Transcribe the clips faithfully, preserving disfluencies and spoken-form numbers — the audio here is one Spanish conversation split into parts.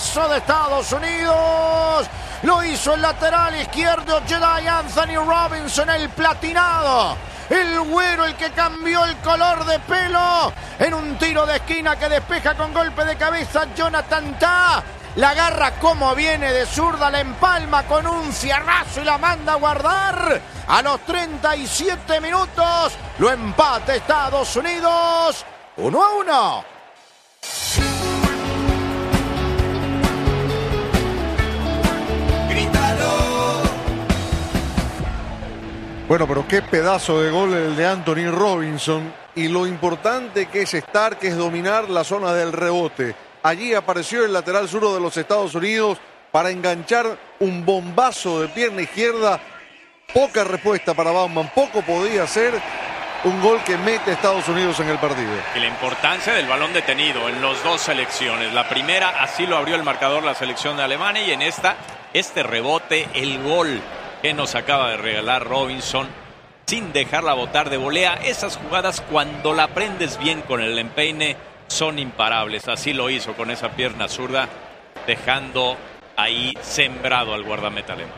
golazo de Estados Unidos. Lo hizo el lateral izquierdo Jedi Anthony Robinson, el platinado. El güero, el que cambió el color de pelo en un tiro de esquina que despeja con golpe de cabeza Jonathan Tah. La agarra como viene de zurda, la empalma con un fierrazo y la manda a guardar. A los treinta y siete minutos lo empata Estados Unidos uno a uno. Bueno, pero qué pedazo de gol el de Anthony Robinson. Y lo importante que es estar, que es dominar la zona del rebote. Allí apareció el lateral zurdo de los Estados Unidos para enganchar un bombazo de pierna izquierda. Poca respuesta para Baumann, poco podía hacer. Un gol que mete a Estados Unidos en el partido. Y la importancia del balón detenido en las dos selecciones. La primera, así lo abrió el marcador la selección de Alemania. Y en esta, este rebote, el gol que nos acaba de regalar Robinson, sin dejarla botar de volea. Esas jugadas, cuando la prendes bien con el empeine, son imparables. Así lo hizo con esa pierna zurda, dejando ahí sembrado al guardameta alemán.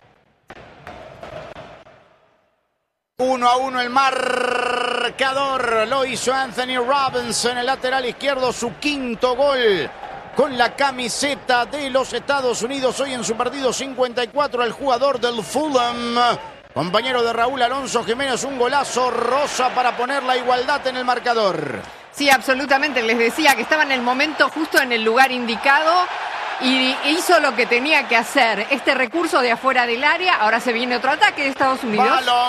Uno a uno el marcador. Lo hizo Anthony Robinson, el lateral izquierdo, su quinto gol con la camiseta de los Estados Unidos. Hoy en su partido cincuenta y cuatro, el jugador del Fulham, compañero de Raúl Alonso Jiménez, un golazo rosa para poner la igualdad en el marcador. Sí, absolutamente. Les decía que estaba en el momento justo en el lugar indicado y hizo lo que tenía que hacer. Este recurso de afuera del área. Ahora se viene otro ataque de Estados Unidos.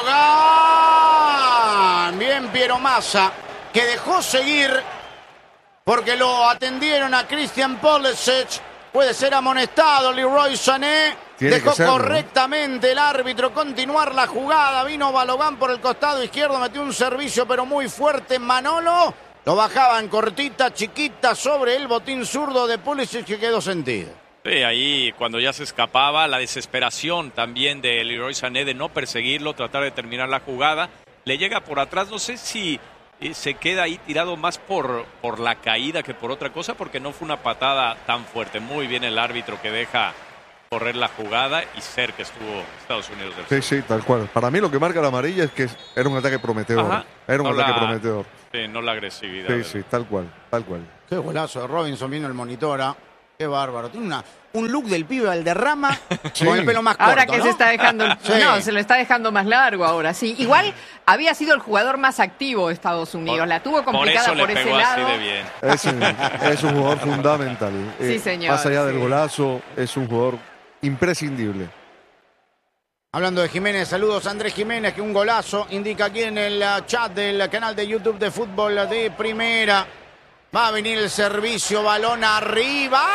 ¡Balogan! Bien Piero Massa, que dejó seguir porque lo atendieron a Christian Pulisic. Puede ser amonestado Leroy Sané. Tiene Dejó serlo, correctamente el árbitro continuar la jugada. Vino Balogan por el costado izquierdo, metió un servicio pero muy fuerte Manolo. Lo bajaban cortita, chiquita sobre el botín zurdo de Pulisic, que quedó sentido. Sí, ahí cuando ya se escapaba, la desesperación también de Leroy Sané de no perseguirlo, tratar de terminar la jugada. Le llega por atrás, no sé si eh, se queda ahí tirado más por, por la caída que por otra cosa, porque no fue una patada tan fuerte. Muy bien el árbitro que deja correr la jugada y cerca estuvo Estados Unidos del Sí, sí, tal cual. Para mí lo que marca la amarilla es que era un ataque prometedor. Ajá. Era un No ataque la- prometedor. Sí, no la agresividad. Sí, ¿verdad? sí, tal cual, tal cual. Qué golazo de Robinson, viendo el monitora. Qué bárbaro. Tiene una, un look del pibe Valderrama Sí. con el pelo más corto, Ahora que ¿no? se está dejando, Sí. no, se lo está dejando más largo ahora, sí. Igual había sido el jugador más activo de Estados Unidos, Por- la tuvo por complicada eso por, le ese pegó así lado. de bien. Es, un- es un jugador fundamental. Sí, señor, Más allá del sí. golazo, es un jugador imprescindible. Hablando de Jiménez, saludos a Andrés Jiménez, que un golazo indica aquí en el uh, chat del canal de YouTube de Fútbol de Primera. Va a venir el servicio, balón arriba.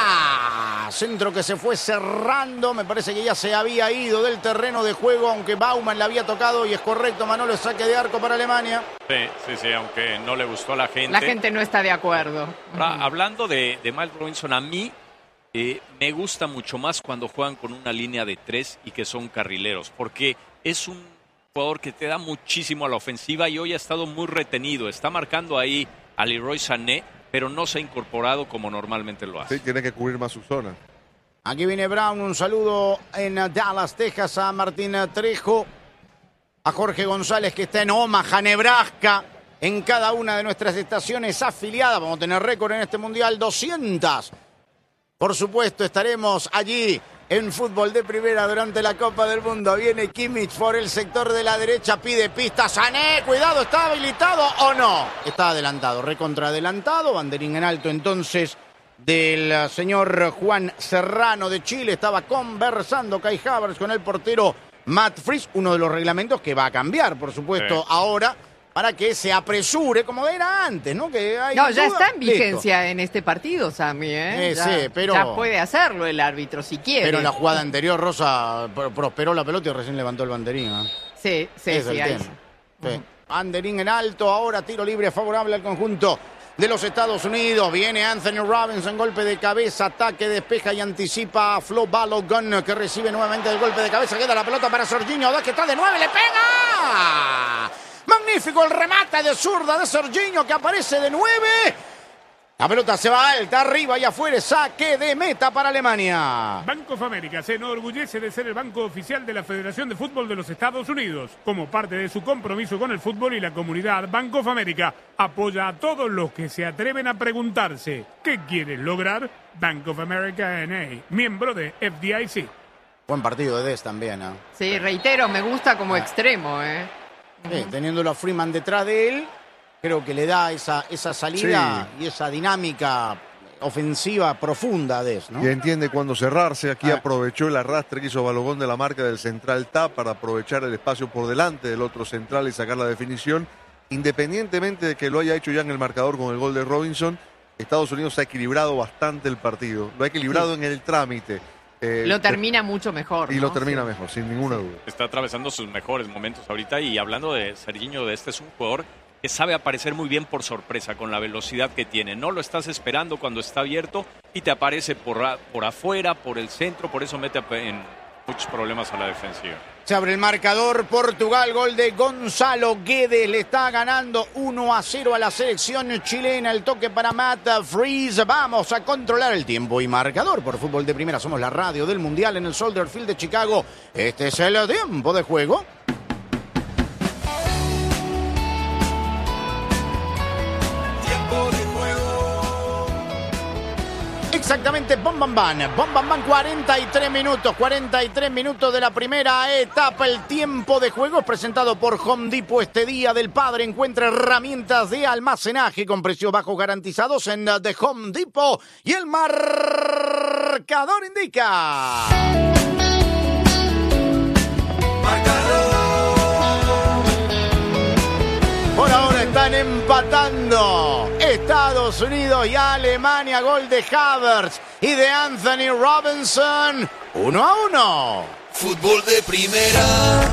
Centro que se fue cerrando, me parece que ya se había ido del terreno de juego, aunque Baumann la había tocado y es correcto, Manolo, saque de arco para Alemania. Sí, sí, sí, aunque no le gustó a la gente. La gente no está de acuerdo. Ahora, hablando de, de Miles Robinson, a mí eh, me gusta mucho más cuando juegan con una línea de tres y que son carrileros, porque es un jugador que te da muchísimo a la ofensiva y hoy ha estado muy retenido. Está marcando ahí a Leroy Sané, pero no se ha incorporado como normalmente lo hace. Sí, tiene que cubrir más su zona. Aquí viene Brown, un saludo en Dallas, Texas, a Martín Trejo, a Jorge González, que está en Omaha, Nebraska, en cada una de nuestras estaciones afiliadas. Vamos a tener récord en este Mundial, doscientas. Por supuesto, estaremos allí en Fútbol de Primera durante la Copa del Mundo. Viene Kimmich por el sector de la derecha, pide pista, Sané, cuidado, ¿está habilitado o no? Está adelantado, recontra adelantado, banderín en alto entonces del señor Juan Serrano de Chile. Estaba conversando Kai Havertz con el portero Matt Fries, uno de los reglamentos que va a cambiar, por supuesto, Sí. ahora, para que se apresure, como era antes, ¿no? Que hay No, ya duda. está en Listo. vigencia en este partido, Sammy, ¿eh? Eh, ya, sí, pero- ya puede hacerlo el árbitro si quiere. Pero en la jugada anterior, Rosa pro- prosperó la pelota y recién levantó el banderín, ¿eh? Sí, sí, Es sí, el ahí. tema. Sí. Banderín en alto, ahora tiro libre favorable al conjunto de los Estados Unidos. Viene Anthony Robinson, golpe de cabeza, ataque, despeja y anticipa a Flo Balogun, que recibe nuevamente el golpe de cabeza. Queda la pelota para Serginho, dos que está de nueve, le pega. Magnífico el remate de zurda de Serginho, que aparece de nueve. La pelota se va alta, arriba y afuera, saque de meta para Alemania. Bank of America se enorgullece de ser el banco oficial de la Federación de Fútbol de los Estados Unidos. Como parte de su compromiso con el fútbol y la comunidad, Bank of America apoya a todos los que se atreven a preguntarse ¿qué quieres lograr? Bank of America N A, miembro de F D I C. Buen partido de Dest también, ¿eh? Sí, reitero, me gusta como ah. extremo, ¿eh? Sí, teniéndolo a Freeman detrás de él, creo que le da esa, esa salida sí. y esa dinámica ofensiva profunda a Dest, ¿no? Y entiende cuándo cerrarse. Aquí ah. aprovechó el arrastre que hizo Balogun de la marca del central T A para aprovechar el espacio por delante del otro central y sacar la definición. Independientemente de que lo haya hecho ya en el marcador con el gol de Robinson, Estados Unidos ha equilibrado bastante el partido. Lo ha equilibrado sí. en el trámite. Eh, lo termina de, mucho mejor. Y ¿no? lo termina sí. mejor, sin ninguna duda. Está atravesando sus mejores momentos ahorita y hablando de Serginho Dest, es un jugador que sabe aparecer muy bien por sorpresa con la velocidad que tiene. No lo estás esperando cuando está abierto y te aparece por, a, por afuera, por el centro, por eso mete en muchos problemas a la defensiva. Se abre el marcador, Portugal, gol de Gonzalo Guedes, le está ganando uno a cero a la selección chilena, el toque para Matt Freeze, vamos a controlar el tiempo y marcador por Fútbol de Primera, somos la radio del Mundial en el Soldier Field de Chicago, este es el tiempo de juego. Tiempo de juego. Exactamente, bom, bam, bam, bom, bam, bam, cuarenta y tres minutos, cuarenta y tres minutos de la primera etapa. El tiempo de juego es presentado por Home Depot. Este día del padre encuentra herramientas de almacenaje con precios bajos garantizados en The Home Depot. Y el marcador indica... Por ahora están empatando Estados Unidos y Alemania. Gol de Havertz y de Anthony Robinson. Uno a uno. Fútbol de Primera.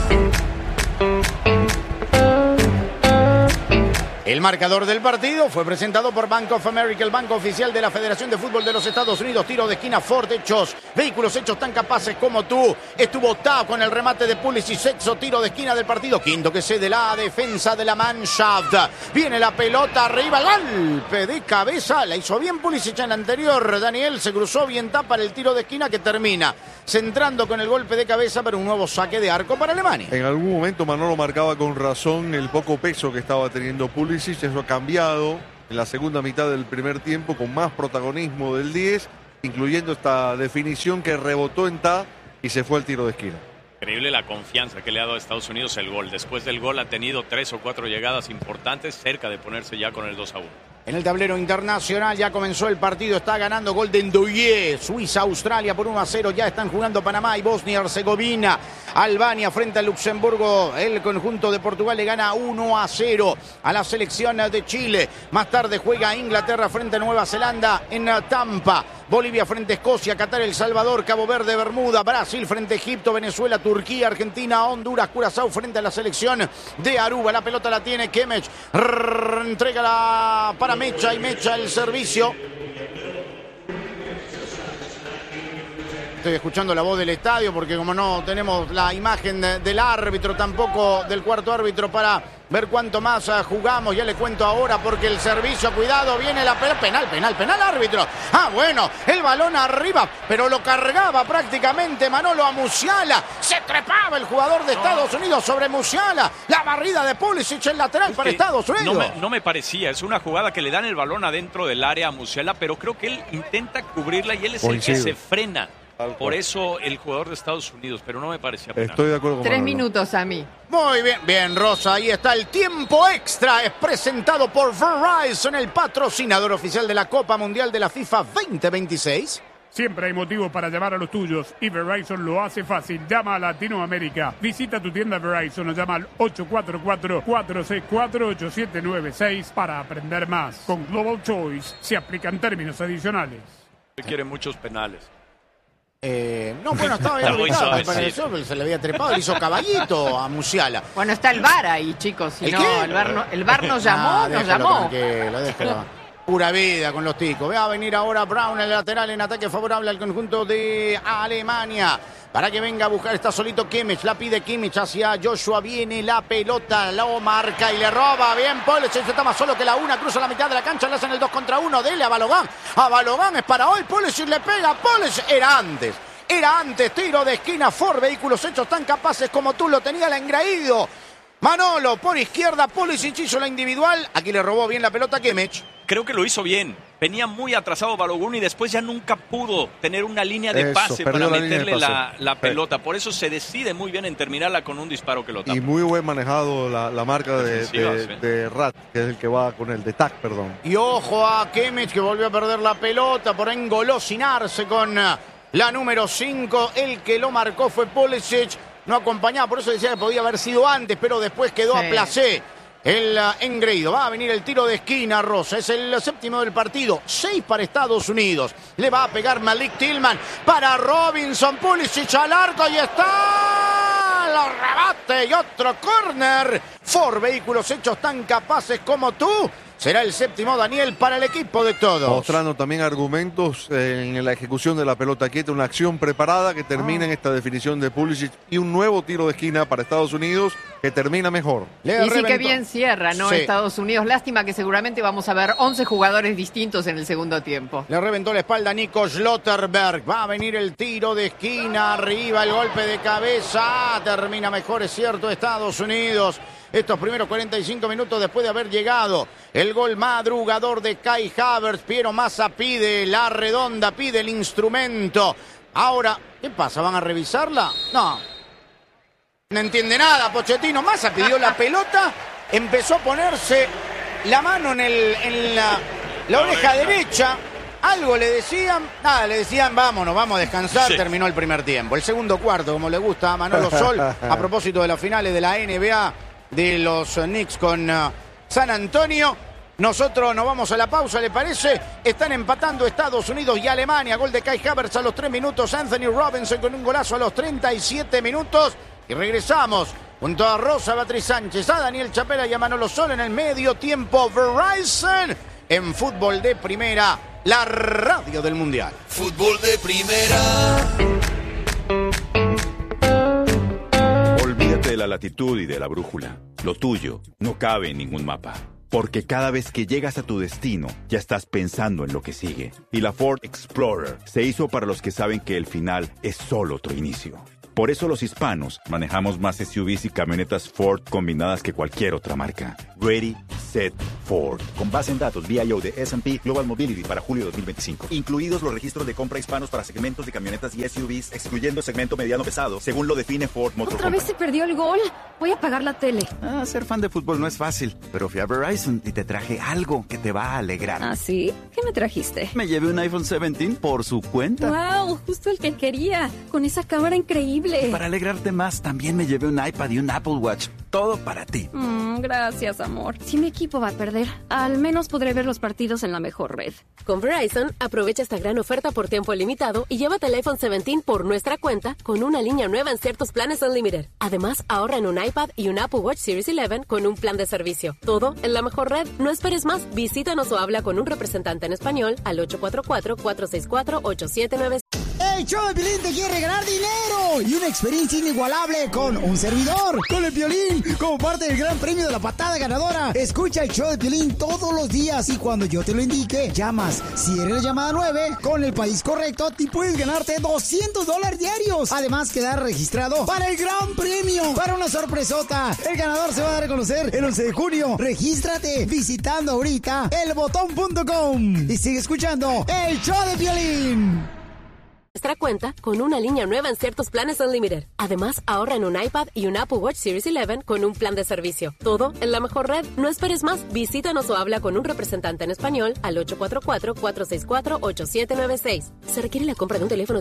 El marcador del partido fue presentado por Bank of America, el banco oficial de la Federación de Fútbol de los Estados Unidos. Tiro de esquina Ford, hechos, vehículos hechos tan capaces como tú. Estuvo Tao con el remate de Pulisic, sexto tiro de esquina del partido. Quinto que cede la defensa de la Mannschaft. Viene la pelota arriba, golpe de cabeza. La hizo bien Pulisic en el anterior. Daniel se cruzó bien Tao para el tiro de esquina que termina centrando con el golpe de cabeza para un nuevo saque de arco para Alemania. En algún momento Manolo marcaba con razón el poco peso que estaba teniendo Pulisic. Eso ha cambiado en la segunda mitad del primer tiempo con más protagonismo del diez, incluyendo esta definición que rebotó en T A y se fue al tiro de esquina. Increíble la confianza que le ha dado a Estados Unidos el gol. Después del gol ha tenido tres o cuatro llegadas importantes cerca de ponerse ya con el dos a uno. En el tablero internacional ya comenzó el partido, está ganando gol de Ndoye, Suiza, Australia por uno a cero, ya están jugando Panamá y Bosnia-Herzegovina, Albania frente a Luxemburgo, el conjunto de Portugal le gana uno a cero a la selección de Chile, más tarde juega Inglaterra frente a Nueva Zelanda en Tampa, Bolivia frente a Escocia, Qatar, El Salvador, Cabo Verde, Bermuda, Brasil frente a Egipto, Venezuela, Turquía, Argentina, Honduras, Curazao frente a la selección de Aruba, la pelota la tiene Kimmich, entrega la para Mecha y Mecha el servicio. Estoy escuchando la voz del estadio porque como no tenemos la imagen de, del árbitro, tampoco del cuarto árbitro para ver cuánto más uh, jugamos. Ya le cuento ahora porque el servicio, cuidado, viene la pelota, penal, penal, penal, árbitro. Ah, bueno, el balón arriba, pero lo cargaba prácticamente Manolo a Musiala. Se trepaba el jugador de Estados Unidos sobre Musiala. La barrida de Pulisic, el lateral es para Estados Unidos. No me, no me parecía, es una jugada que le dan el balón adentro del área a Musiala, pero creo que él intenta cubrirla y él es Coincido. el que se frena. Por eso el jugador de Estados Unidos, pero no me parecía penal. Estoy de acuerdo con Tres Manolo. minutos a mí. Muy bien, bien, Rosa, ahí está el tiempo extra. Es presentado por Verizon, el patrocinador oficial de la Copa Mundial de la FIFA veinte veintiséis. Siempre hay motivo para llamar a los tuyos y Verizon lo hace fácil. Llama a Latinoamérica. Visita tu tienda Verizon o llama al ocho cuatro cuatro, cuatro seis cuatro, ocho siete nueve seis para aprender más. Con Global Choice se aplican términos adicionales. Quiere muchos penales. Eh, no, bueno, estaba bien ubicado, me pareció, se le había trepado, le hizo caballito a Musiala. Bueno, está el V A R ahí, chicos, si ¿El no, qué? el V A R, no, el V A R nos llamó, Ah, nos déjalo llamó. tranquilo, déjalo. Pura vida con los ticos. Va a venir ahora Brown, el lateral en ataque favorable al conjunto de Alemania. para que venga a buscar. Está solito Kimmich, la pide Kimmich hacia Joshua. Viene la pelota, lo marca y le roba. Bien, Pulisic está más solo que la una. Cruza la mitad de la cancha, le hacen el dos contra uno. Dele a Balogun. A Balogun es para hoy. Pulisic le pega. Pulisic era antes. Era antes. Tiro de esquina. Ford, vehículos hechos tan capaces como tú. Lo tenía el engreído. Manolo por izquierda, Pulisic hizo la individual. Aquí le robó bien la pelota a Kimmich. Creo que lo hizo bien. Venía muy atrasado Balogun y después ya nunca pudo tener una línea de Eso, pase para la meterle pase. la, la pelota. Por eso se decide muy bien en terminarla con un disparo que lo tapa. Y muy buen manejado la, la marca de, Defensiva, de, sí. de Rat, que es el que va con el de Tac, perdón. Y ojo a Kimmich, que volvió a perder la pelota por engolosinarse con la número cinco. El que lo marcó fue Pulisic. No acompañaba, por eso decía que podía haber sido antes, pero después quedó Sí. a placé el uh, engreído. Va a venir el tiro de esquina, Rosa. Es el séptimo del partido. Seis para Estados Unidos. Le va a pegar Malik Tillman para Robinson. Pulisic al arco y está. Lo rebate y otro córner. Ford, vehículos hechos tan capaces como tú. Será el séptimo, Daniel, para el equipo de todos. Mostrando también argumentos eh, en la ejecución de la pelota quieta, una acción preparada que termina en esta definición de Pulisic y un nuevo tiro de esquina para Estados Unidos que termina mejor. Le Y sí reventó. que bien cierra, ¿no? Sí. Estados Unidos. Lástima que seguramente vamos a ver once jugadores distintos en el segundo tiempo. Le reventó la espalda a Nico Schlotterberg. Va a venir el tiro de esquina. Arriba el golpe de cabeza. Termina mejor, es cierto, Estados Unidos. Estos primeros cuarenta y cinco minutos después de haber llegado el gol madrugador de Kai Havertz. Piero Massa pide la redonda, pide el instrumento. Ahora, ¿qué pasa? ¿Van a revisarla? No. No entiende nada, Pochettino. Massa pidió la pelota, empezó a ponerse la mano en, el, en la, la oreja derecha. Algo le decían, nada, le decían vámonos, vamos a descansar, Sí. Terminó el primer tiempo. El segundo cuarto, como le gusta a Manolo Sol, a propósito de las finales de la N B A, de los Knicks con uh, San Antonio. Nosotros nos vamos a la pausa, ¿le parece? Están empatando Estados Unidos y Alemania. Gol de Kai Havertz a los tres minutos. Anthony Robinson con un golazo a los treinta y siete minutos. Y regresamos junto a Rosa Beatriz Sánchez, a Daniel Chapela y a Manolo Sol en el medio tiempo. Verizon en Fútbol de Primera, la radio del Mundial. Fútbol de primera. Olvídate de la latitud y de la brújula. Lo tuyo no cabe en ningún mapa. Porque cada vez que llegas a tu destino, ya estás pensando en lo que sigue. Y la Ford Explorer se hizo para los que saben que el final es solo otro inicio. Por eso los hispanos manejamos más S U Vs y camionetas Ford combinadas que cualquier otra marca. Ready, Set, Ford. Con base en datos V I O de S and P Global Mobility para julio de dos mil veinticinco. Incluidos los registros de compra hispanos para segmentos de camionetas y S U Vs, excluyendo segmento mediano pesado, según lo define Ford Motor ¿Otra vez Company. se perdió el gol? Voy a apagar la tele. Ah, ser fan de fútbol no es fácil, pero fui a Verizon y te traje algo que te va a alegrar. ¿Ah, sí? ¿Qué me trajiste? Me llevé un iPhone diecisiete por su cuenta. ¡Wow! Justo el que quería. Con esa cámara increíble. Para alegrarte más, también me llevé un iPad y un Apple Watch. Todo para ti. Mm, gracias, amor. Si mi equipo va a perder, al menos podré ver los partidos en la mejor red. Con Verizon, aprovecha esta gran oferta por tiempo limitado y llévate el iPhone diecisiete por nuestra cuenta con una línea nueva en ciertos planes Unlimited. Además, ahorra en un iPad y un Apple Watch Series once con un plan de servicio. Todo en la mejor red. No esperes más. Visítanos o habla con un representante en español al ocho cuatro cuatro, cuatro seis cuatro, ocho siete nueve. El show de Piolín te quiere regalar dinero y una experiencia inigualable con un servidor, con el Piolín, como parte del gran premio de la patada ganadora. Escucha el show de Piolín todos los días y cuando yo te lo indique, llamas. Si eres la llamada nueve, con el país correcto, te puedes ganarte doscientos dólares diarios. Además, quedar registrado para el gran premio, para una sorpresota. El ganador se va a dar a conocer el once de junio. Regístrate visitando ahorita el botón punto com y sigue escuchando el show de Piolín. Nuestra cuenta con una línea nueva en ciertos planes Unlimited. Además, ahorra en un iPad y un Apple Watch Series once con un plan de servicio. Todo en la mejor red. No esperes más. Visítanos o habla con un representante en español al ocho cuatro cuatro, cuatro seis cuatro, ocho siete nueve seis. Se requiere la compra de un teléfono